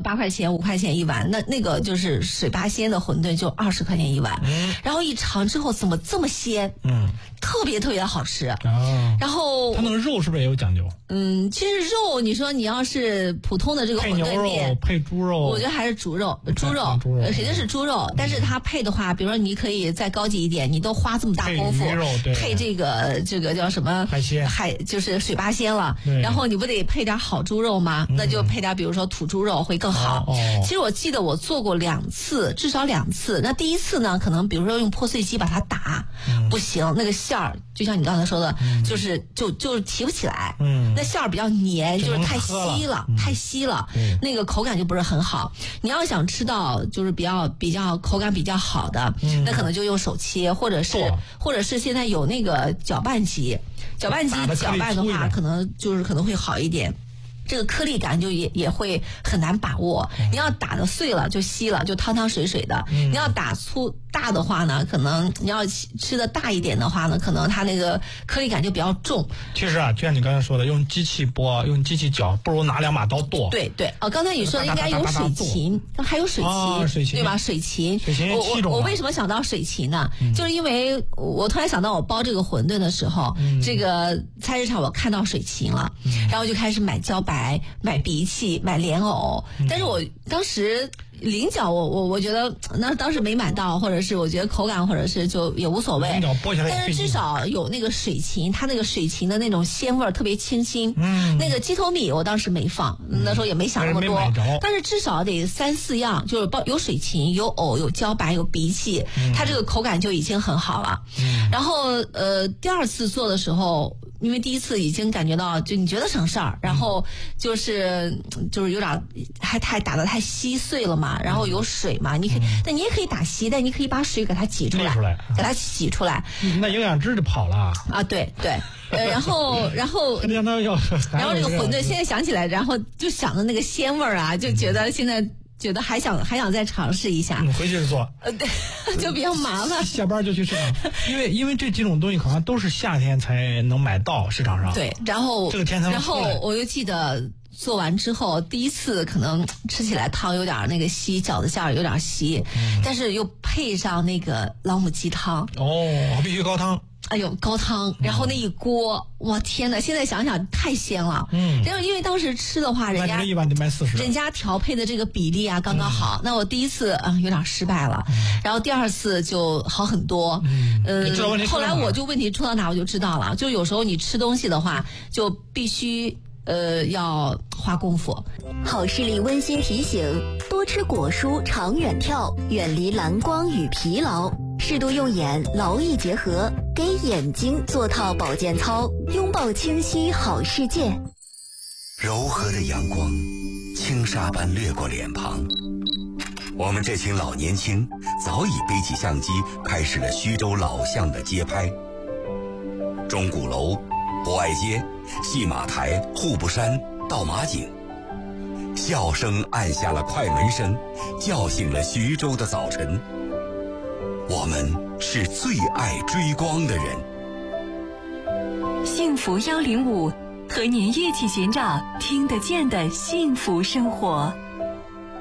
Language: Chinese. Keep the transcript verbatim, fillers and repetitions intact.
八块钱、五块钱一碗，那那个就是水八鲜的馄饨就二十块钱一碗。嗯，然后一尝之后怎么这么鲜？嗯，特别特别的好吃。哦，然后它那个肉是不是也有讲究？ 嗯，其实肉，你说你要是普通的这个馄饨面， 配猪肉， 我觉得还是猪肉，猪肉，猪肉肯定是猪肉。但是它配的话，比如说你可以再高级一点，你都花这么大功夫， 配, 配这个这个叫什么海鲜， 海就是水八鲜了。然后你不得配点好猪肉吗？那就配点，比如说土猪肉会更好。哦、其实我记得我做过两次，至少两次。那第一次呢，可能比如说用破碎机把它打，嗯、不行，那个馅儿就像你刚才说的，嗯、就是就就是提不起来。嗯，那馅儿比较黏，就是太稀了，嗯、太稀了，嗯、那个口感就不是很好。你要想吃到就是比较比较口感比较好的，嗯、那可能就用手切，或者是、哦、或者是现在有那个搅拌机，搅拌机搅拌的话，可能就是可能会好一点。这个颗粒感就也也会很难把握。嗯、你要打得碎了就稀了，就汤汤水水的。嗯、你要打粗大的话呢，可能你要吃的大一点的话呢，可能它那个颗粒感就比较重。 其实啊，就像你刚才说的，用机器剥，用机器搅，不如拿两把刀剁。 对对，哦，刚才你说的应该有水芹，还有水芹， 哦、水芹对吧？水芹， 水芹我我我为什么想到水芹呢？嗯、就是因为我突然想到我包这个馄饨的时候，嗯、这个菜市场我看到水芹了，嗯、然后就开始买茭白。买荸荠，买莲藕，但是我当时菱角我我我觉得那当时没买到，或者是我觉得口感或者是就也无所谓。 菱角剥下来， 但是至少有那个水芹，它那个水芹的那种鲜味儿特别清新。嗯，那个鸡头米我当时没放，嗯、那时候也没想那么多，但, 但是至少得三四样，就是包有水芹，有藕，有茭白，有荸荠，嗯、它这个口感就已经很好了。嗯，然后呃第二次做的时候。因为第一次已经感觉到，就你觉得省事儿，然后就是就是有点还太打得太稀碎了嘛，然后有水嘛，你可以，嗯、但你也可以打稀，但你可以把水给它挤出来， 出来给它挤出来， 那营养值就跑了啊！对对，呃，然后然后然后然后这个馄饨现在想起来，然后就想着那个鲜味儿啊，就觉得现在。觉得还想还想再尝试一下， 嗯，回去做， 呃，对，就比较麻烦。 下班就去市场，因为因为这几种东西好像都是夏天才能买到市场上。 对，然后这个天才能然后我就记得做完之后，第一次可能吃起来汤有点那个稀，饺子馅儿有点稀，嗯、但是又配上那个老母鸡汤， 哦，必须高汤。 哎呦，高汤，然后那一锅，嗯、哇天哪！现在想想太鲜了。嗯，然后因为当时吃的话，人家一碗得卖四十， 人家调配的这个比例啊刚刚好。嗯、那我第一次啊、呃、有点失败了，嗯、然后第二次就好很多。嗯，呃，后来我就问题出到哪我就知道了，就有时候你吃东西的话，就必须呃要花功夫。 好视力温馨提醒：多吃果蔬，长远跳，远离蓝光与疲劳。适度用眼，劳逸结合，给眼睛做套保健操，拥抱清晰好世界。 柔和的阳光，轻纱般掠过脸庞。我们这群老年轻早已背起相机，开始了徐州老巷的街拍。钟鼓楼、博爱街、戏马台、户部山、倒马井，笑声按下了快门声，叫醒了徐州的早晨。我们是最爱追光的人。 幸福幺零五，和您一起寻找听得见的幸福生活。